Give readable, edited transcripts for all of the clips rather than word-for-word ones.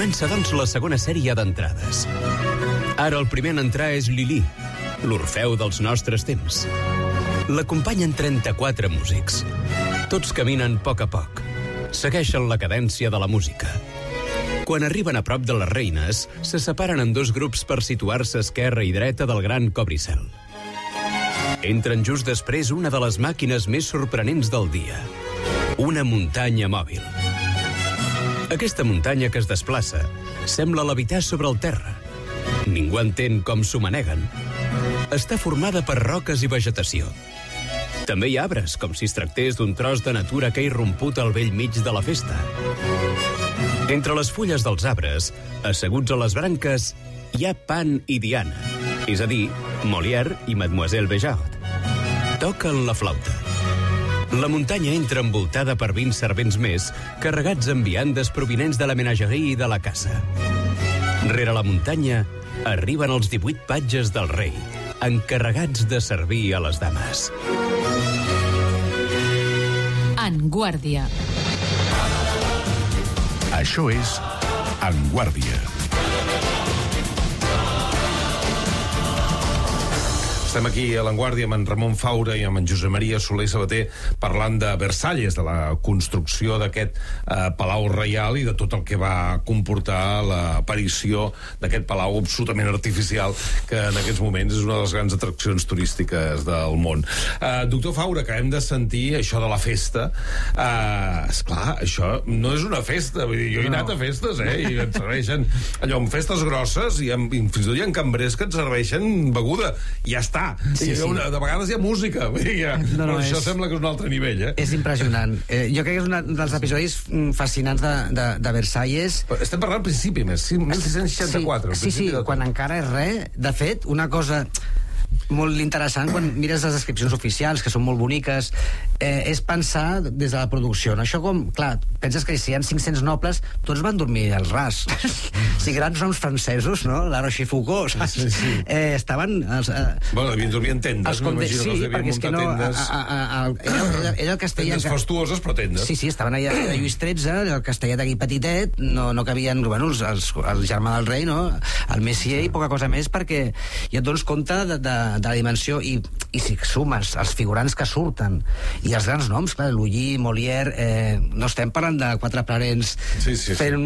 Comença, doncs, la segona sèrie d'entrades. Ara el primer en entrar és Lili, l'Orfeu dels nostres temps. L'acompanyen 34 músics. Tots caminen a poc, segueixen la cadència de la música. Quan arriben a prop de les reines, se separen en dos grups per situar-se a esquerra i dreta del gran cobricel. Entren just després una de les màquines més sorprenents del dia, una muntanya mòbil. Aquesta muntanya que es desplaça sembla levitar sobre el terra. Ningú entén com s'ho maneguen. Està formada per roques i vegetació. També hi ha arbres, com si es tractés d'un tros de natura que ha irromput al bell mig de la festa. Entre les fulles dels arbres, asseguts a les branques, hi ha Pan i Diana, és a dir, Molière i Mademoiselle Béjart. Toquen la flauta. La muntanya entra envoltada per 20 servents més, carregats amb viandes provinents de la menageria i de la caça. Rere la muntanya arriben els 18 patges del rei, encarregats de servir a les dames. En Guàrdia. Això és En Guàrdia. Estem aquí a l'Enguàrdia amb en Ramon Faura i amb en Josep Maria Soler Sabater parlant de Versalles, de la construcció d'aquest palau reial i de tot el que va comportar l'aparició d'aquest palau absolutament artificial que en aquests moments és una de les grans atraccions turístiques del món. Doctor Faura, acabem de sentir això de la festa. Esclar, això no és una festa. Vull dir, jo he anat a festes, i et serveixen allò amb festes grosses i fins i tot hi ha cambrers que et serveixen beguda. I ja està. Sí. De vegades hi ha música. Això sembla que és un altre nivell. És impressionant. Jo crec que és un dels episodis fascinants de Versalles. Però estem parlant al principi, 1664. Sí, quan encara és res. De fet, una cosa molt interessant quan mires les descripcions oficials, que són molt boniques, és pensar des de la producció. Això com, clar, penses que si hi ha 500 nobles, tots van dormir al ras. Si grans noms francesos, no? La Rochefoucauld, saps? Sí. Estaven... Bueno, dormien tendes, m'imagino que els devien muntar tendes. Era el castellet... Tendes fastuoses, però tendes. Sí, estaven allà a Lluís XIII, el castellet aquí petitet, no cabien, bueno, el germà del rei, no? El Messier i poca cosa més, perquè ja et dones compte de la dimensió, i si sumes els figurants que surten i els grans noms, clar, Lully, Molière, no estem parlant de quatre parents fent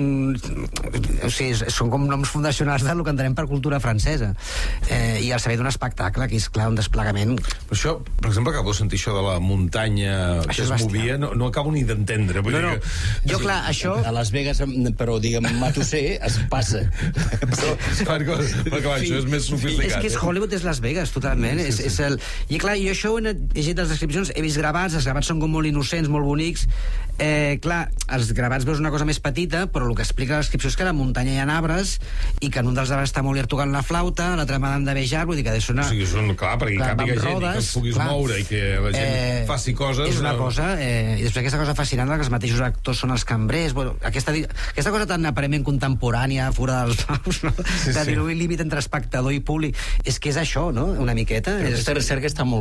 o sigui, són com noms fundacionals del que entenem per cultura francesa, i al servei d'un espectacle que és, clar, un desplegament. Però això, per exemple, acabo de sentir això de la muntanya que es movia, no acabo ni d'entendre. Jo, clar, això... A Las Vegas, però, diguem, Matusser es passa. Perquè això és més sofisticat. És que Hollywood és Las Vegas, totalment. I clar, jo això ho he llegit les descripcions, he vist gravats, els gravats són com molt innocents, molt bonics. Clar, els gravats veus una cosa més petita, però el que explica la descripció és que a la muntanya hi ha arbres i que en un dels arbres està Molière tocant la flauta, l'altra Madame de Béjart, vull dir que ha de sonar... O sigui, perquè hi càpiga gent i que es puguis moure i que la gent faci coses... És una cosa, i després aquesta cosa fascinant que els mateixos actors són els cambrers, bueno, aquesta cosa tan aparentment contemporània, fora dels paus, no? De dir un límit entre espectador i públic, és que és això, no?, una miqueta. Aquesta recerca està molt